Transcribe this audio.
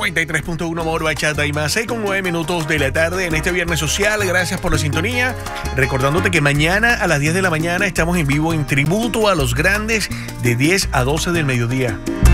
93.1 Amor, Bachata y más. 6:09 de la tarde en este viernes social. Gracias por la sintonía. Recordándote que mañana a las 10 de la mañana estamos en vivo en tributo a los grandes de 10 a 12 del mediodía.